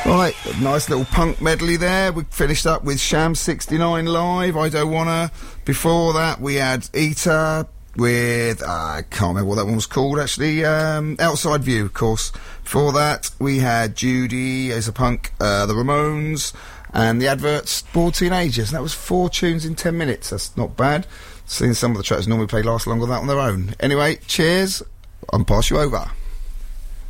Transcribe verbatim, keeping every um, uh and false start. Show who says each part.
Speaker 1: Right, nice little punk medley there. We finished up with Sham sixty-nine live, I Don't Wanna. Before that, we had Eater with, uh, I can't remember what that one was called, actually, um, Outside View, of course. Before that, we had Judy as a punk, uh, the Ramones, and the Adverts, Bored Teenagers. And that was four tunes in ten minutes. That's not bad. Seeing some of the tracks normally play last longer than that on their own. Anyway, cheers. I'll pass you over.